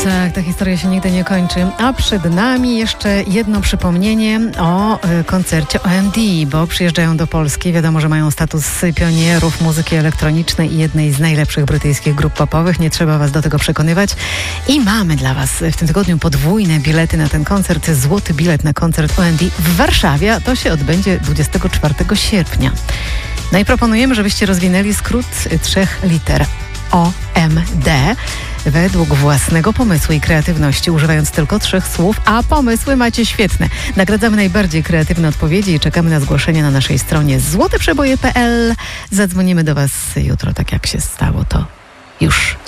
Tak, ta historia się nigdy nie kończy. A przed nami jeszcze jedno przypomnienie o koncercie OMD, bo przyjeżdżają do Polski. Wiadomo, że mają status pionierów muzyki elektronicznej i jednej z najlepszych brytyjskich grup popowych. Nie trzeba was do tego przekonywać. I mamy dla was w tym tygodniu podwójne bilety na ten koncert. Złoty bilet na koncert OMD w Warszawie. To się odbędzie 24 sierpnia. No i proponujemy, żebyście rozwinęli skrót 3 liter OMD według własnego pomysłu i kreatywności, używając tylko 3 słów, a pomysły macie świetne. Nagradzamy najbardziej kreatywne odpowiedzi i czekamy na zgłoszenia na naszej stronie złoteprzeboje.pl. Zadzwonimy do was jutro, tak jak się stało to już